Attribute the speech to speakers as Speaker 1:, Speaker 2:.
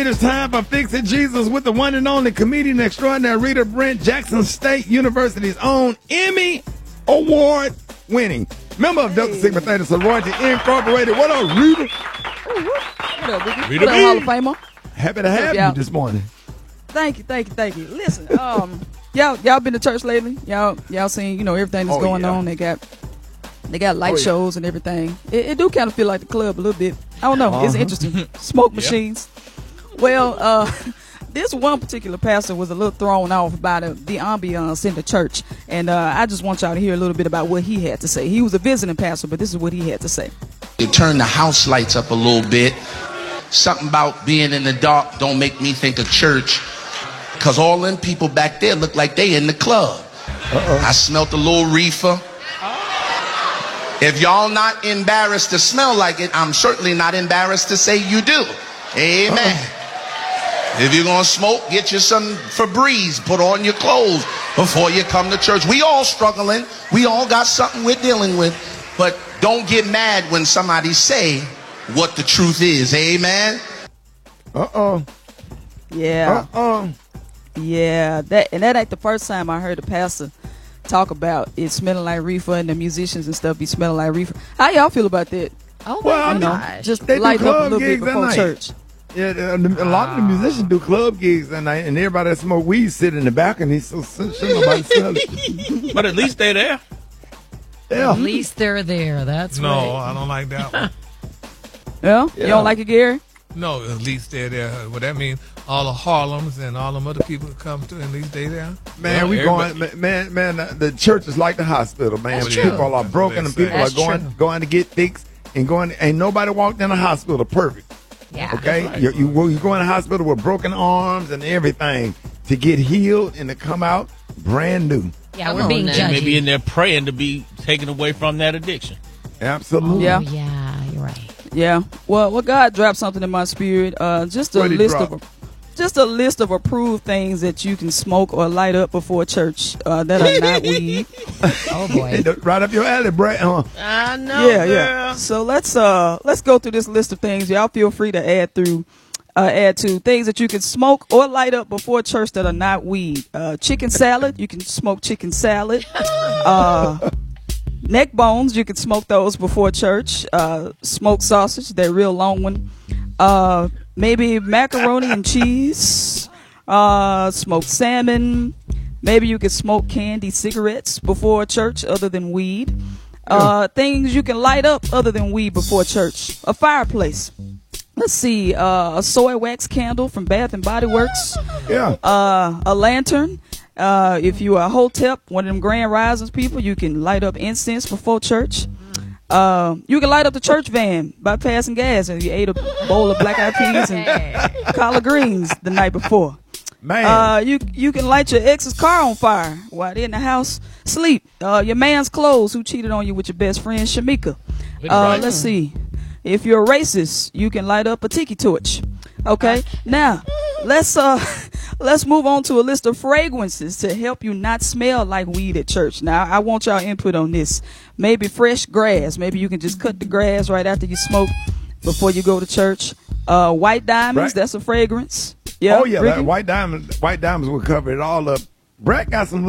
Speaker 1: It's time for Fixing Jesus with the one and only comedian extraordinary Rita Brent, Jackson State University's own Emmy Award winning member of Delta Sigma Theta Sorority Incorporated. What up, Rita?
Speaker 2: What up, Ricky?
Speaker 3: Rita
Speaker 2: What up,
Speaker 3: B.
Speaker 2: Hall of Famer?
Speaker 1: Happy to have you this morning.
Speaker 2: Thank you. Listen, y'all been to church lately? Y'all seen, everything that's going on. They got light shows and everything. It do kind of feel like the club a little bit. I don't know. It's interesting. Smoke machines. Well, this one particular pastor was a little thrown off by the ambiance in the church. And I just want y'all to hear a little bit about what he had to say. He was a visiting pastor, but this is what he had to say.
Speaker 4: You turn the house lights up a little bit. Something about being in the dark don't make me think of church. Because all them people back there look like they in the club. I smelt a little reefer. If y'all not embarrassed to smell like it, I'm certainly not embarrassed to say you do. Amen. If you're going to smoke, get you some Febreze. Put on your clothes before you come to church. We all struggling. We all got something we're dealing with. But don't get mad when somebody say what the truth is. Amen.
Speaker 2: Yeah. Yeah. That ain't the first time I heard a pastor talk about it smelling like reefer and the musicians and stuff be smelling like reefer. How y'all feel about that?
Speaker 5: Oh my gosh.
Speaker 2: Just
Speaker 1: They do
Speaker 2: light up a
Speaker 1: club
Speaker 2: little bit
Speaker 1: gigs at
Speaker 2: before
Speaker 1: night.
Speaker 2: church.
Speaker 1: Yeah, a lot of the musicians do club gigs at night, and everybody that smoke weed sit in the balcony, so shouldn't nobody smell it.
Speaker 3: But at least they're there.
Speaker 1: Yeah.
Speaker 5: At least they're there. That's
Speaker 3: No,
Speaker 5: right.
Speaker 3: I don't like that one.
Speaker 2: Yeah? You don't like it, Gary?
Speaker 3: No, at least they're there. What that means, all the Harlems and all them other people that come to, at least they there.
Speaker 1: Man, the church is like the hospital, man.
Speaker 3: That's
Speaker 1: People
Speaker 3: true.
Speaker 1: are broken and people
Speaker 5: That's
Speaker 1: are
Speaker 5: true.
Speaker 1: going to get fixed and going. Ain't nobody walked in a hospital perfect.
Speaker 5: Yeah.
Speaker 1: Okay,
Speaker 3: right.
Speaker 1: you go in the hospital with broken arms and everything to get healed and to come out brand new.
Speaker 5: Yeah, we're being
Speaker 6: They may be
Speaker 5: judgy.
Speaker 6: in there praying to be taken away from that addiction.
Speaker 1: Absolutely.
Speaker 2: Yeah.
Speaker 5: Oh, yeah, you're right.
Speaker 2: Yeah. Well, God dropped something in my spirit. Just a
Speaker 1: What'd he
Speaker 2: list
Speaker 1: drop?
Speaker 2: of approved things that you can smoke or light up before church that are not weed.
Speaker 5: Oh boy.
Speaker 1: Right up your alley, Brett.
Speaker 6: I know,
Speaker 2: Yeah. So let's go through this list of things. Y'all feel free to add to things that you can smoke or light up before church that are not weed. Chicken salad, you can smoke chicken salad. Neck bones, you can smoke those before church. Smoked sausage, that real long one. Maybe macaroni and cheese. Smoked salmon. Maybe you could smoke candy cigarettes before church other than weed. Things you can light up other than weed before church. A fireplace. Let's see. A soy wax candle from Bath and Body Works.
Speaker 1: Yeah.
Speaker 2: A lantern. If you are a hotep, one of them Grand Risings people, you can light up incense before church. You can light up the church van by passing gas if you ate a bowl of black eyed peas and collard greens the night before.
Speaker 1: Man.
Speaker 2: You can light your ex's car on fire while they're in the house sleep. Your man's clothes who cheated on you with your best friend Shamika. Let's see. If you're a racist, you can light up a tiki torch. Okay. Now, let's move on to a list of fragrances to help you not smell like weed at church. Now, I want y'all input on this. Maybe fresh grass. Maybe you can just cut the grass right after you smoke before you go to church. White diamonds.
Speaker 1: Right.
Speaker 2: That's a fragrance. Yeah.
Speaker 1: Oh yeah,
Speaker 2: Ricky?
Speaker 1: that white diamonds will cover it all up. Brett got some